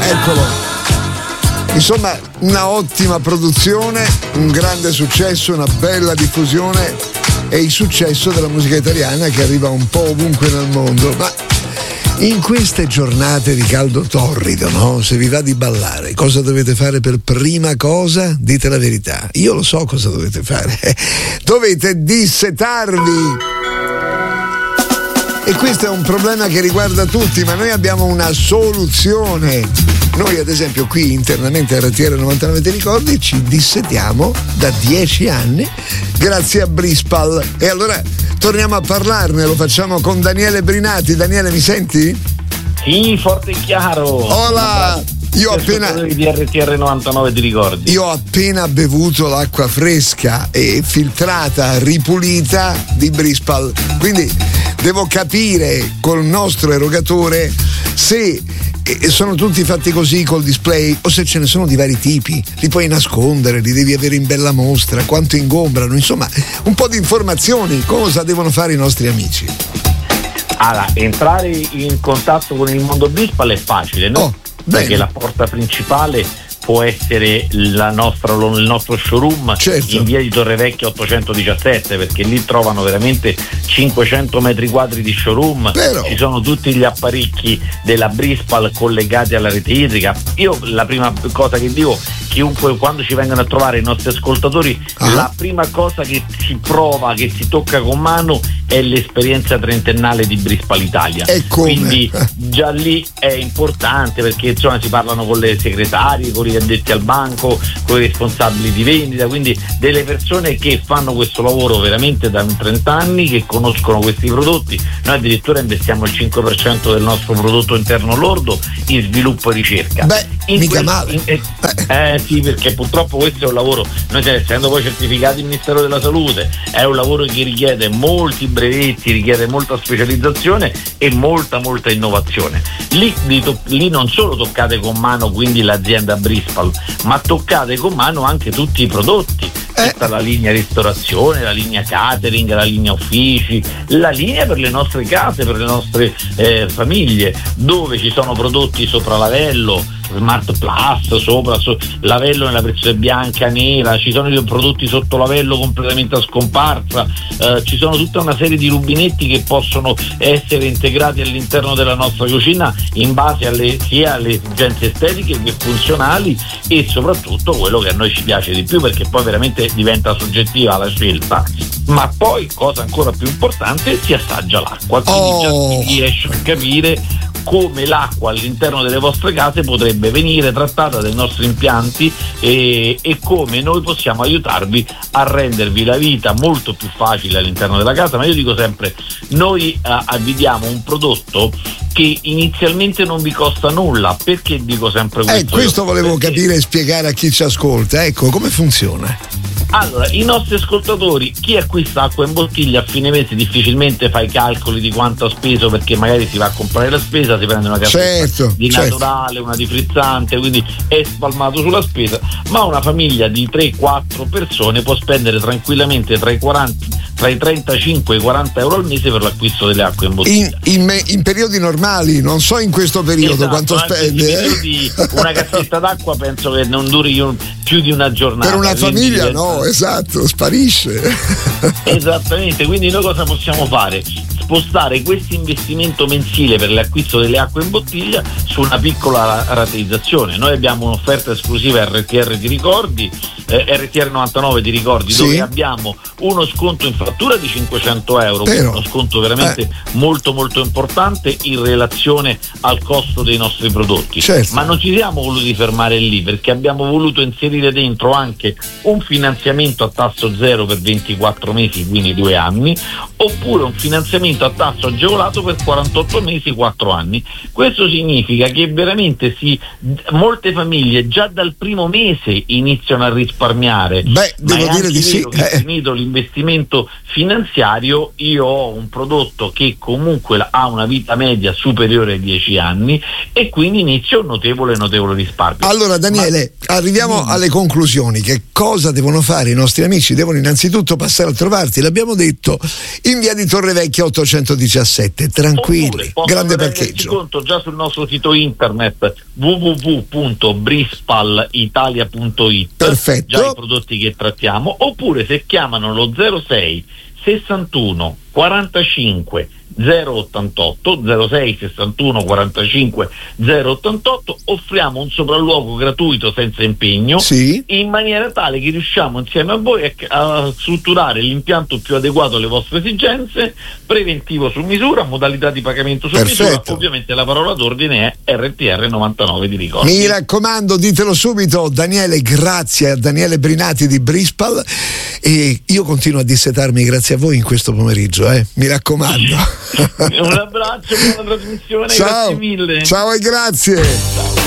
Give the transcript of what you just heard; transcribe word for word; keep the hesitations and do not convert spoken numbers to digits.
Eccolo. Insomma, una ottima produzione, un grande successo, una bella diffusione e il successo della musica italiana che arriva un po' ovunque nel mondo. Ma in queste giornate di caldo torrido, no? Se vi va di ballare, cosa dovete fare per prima cosa? Dite la verità. Io lo so cosa dovete fare. Dovete dissetarvi. E questo è un problema che riguarda tutti, ma noi abbiamo una soluzione. Noi ad esempio qui internamente a R T R novantanove Ti ricordi ci dissetiamo da dieci anni grazie a Brispal. E allora torniamo a parlarne, lo facciamo con Daniele Brinati. Daniele, mi senti? Sì, forte e chiaro. Hola! Io ho appena di R T R novantanove Ti ricordi? Io ho appena bevuto l'acqua fresca e filtrata, ripulita di Brispal. Quindi devo capire col nostro erogatore se sono tutti fatti così col display o se ce ne sono di vari tipi. Li puoi nascondere, li devi avere in bella mostra, quanto ingombrano, insomma, un po' di informazioni. Cosa devono fare i nostri amici? Allora, entrare in contatto con il mondo Brispal è facile, no? Oh. Perché Bene. la porta principale può essere la nostra, il nostro showroom, certo, in via di Torrevecchia ottocentodiciassette, perché lì trovano veramente cinquecento metri quadri di showroom. Vero. Ci sono tutti gli apparecchi della Brispal collegati alla rete idrica. Io la prima cosa che dico, chiunque, quando ci vengono a trovare i nostri ascoltatori, ah. la prima cosa che si prova, che si tocca con mano, è l'esperienza trentennale di Brispal Italia. E come? Quindi già lì è importante, perché insomma si parlano con le segretarie, con gli addetti al banco, con i responsabili di vendita, quindi delle persone che fanno questo lavoro veramente da trenta anni, che conoscono questi prodotti. Noi addirittura investiamo il cinque per cento del nostro prodotto interno lordo in sviluppo e ricerca. Beh, in mica quel, male. In, eh, eh sì, perché purtroppo questo è un lavoro, noi essendo poi certificati del Ministero della Salute, è un lavoro che richiede molti brevetti, richiede molta specializzazione e molta molta innovazione. Lì, lì non solo toccate con mano quindi l'azienda Brispal, ma toccate con mano anche tutti i prodotti, tutta eh. la linea ristorazione, la linea catering, la linea uffici, la linea per le nostre case, per le nostre eh, famiglie, dove ci sono prodotti sopra lavello, Smart Plus, sopra so, lavello nella versione bianca, nera, ci sono i prodotti sotto lavello completamente a scomparsa, eh, ci sono tutta una serie di rubinetti che possono essere integrati all'interno della nostra cucina in base alle, sia alle esigenze estetiche che funzionali, e soprattutto quello che a noi ci piace di più, perché poi veramente diventa soggettiva la scelta, ma poi, cosa ancora più importante, si assaggia l'acqua, quindi oh. già si riesce a capire come l'acqua all'interno delle vostre case potrebbe venire trattata dai nostri impianti e, e come noi possiamo aiutarvi a rendervi la vita molto più facile all'interno della casa. Ma io dico sempre, noi eh, vi diamo un prodotto che inizialmente non vi costa nulla. Perché dico sempre questo? Eh, questo volevo Perché... capire e spiegare a chi ci ascolta. Ecco, come funziona? Allora, i nostri ascoltatori, chi acquista acqua in bottiglia a fine mese difficilmente fa i calcoli di quanto ha speso, perché magari si va a comprare la spesa, si prende una cassetta certo, di certo. naturale, una di frizzante, quindi è spalmato sulla spesa, ma una famiglia di tre quattro persone può spendere tranquillamente tra i quaranta, tra i trentacinque e i quaranta euro al mese per l'acquisto delle acque in bottiglia. In, in, me, in periodi normali, non so in questo periodo esatto, quanto spende. Eh? Di una cassetta d'acqua penso che non duri un, più di una giornata. Per una famiglia diventa... no, esatto, sparisce. Esattamente, quindi noi cosa possiamo fare? Spostare questo investimento mensile per l'acquisto delle acque in bottiglia su una piccola rateizzazione. Noi abbiamo un'offerta esclusiva R T R Ti ricordi, eh, R T R novantanove Ti ricordi, sì, dove abbiamo uno sconto in fattura di cinquecento euro, Però, uno sconto veramente eh. molto molto importante in relazione al costo dei nostri prodotti. Certo. Ma non ci siamo voluti fermare lì, perché abbiamo voluto inserire dentro anche un finanziamento a tasso zero per ventiquattro mesi, quindi due anni, oppure un finanziamento a tasso agevolato per quarantotto mesi, quattro anni. Questo significa che veramente si, molte famiglie già dal primo mese iniziano a risparmiare. Beh, devo dire di sì. Che eh. finito l'investimento finanziario, io ho un prodotto che comunque ha una vita media superiore ai dieci anni e quindi inizio un notevole notevole risparmio. Allora Daniele, Ma... arriviamo mm. alle conclusioni. Che cosa devono fare i nostri amici? Devono innanzitutto passare a trovarti, l'abbiamo detto, in via di Torrevecchia ottocentodiciassette. ottocentodiciassette. Tranquilli, grande parcheggio. Conto già sul nostro sito internet w w w punto brispal italia punto it. Perfetto. Già i prodotti che trattiamo, oppure se chiamano lo zero sei sessantuno quarantacinque zero ottantotto zero sei sessantuno quarantacinque zero ottantotto offriamo un sopralluogo gratuito senza impegno, sì, in maniera tale che riusciamo insieme a voi a, a strutturare l'impianto più adeguato alle vostre esigenze, preventivo su misura, modalità di pagamento su Perfetto. misura. Ovviamente la parola d'ordine è R T R novantanove di ricordo. Mi raccomando, ditelo subito. Daniele, grazie a Daniele Brinati di Brispal, e io continuo a dissetarmi grazie a voi in questo pomeriggio, eh? Mi raccomando. Un abbraccio, buona trasmissione, ciao, grazie mille. Ciao e grazie. Ciao.